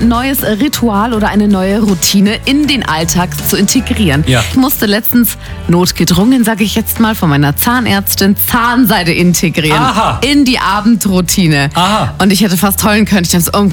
neues Ritual oder eine neue Routine in den Alltag zu integrieren. Ja. Ich musste letztens, notgedrungen, sage ich jetzt mal, von meiner Zahnärztin Zahnseide integrieren. Aha. In die Abendroutine. Aha. Und ich hätte fast heulen können. Ich dachte so,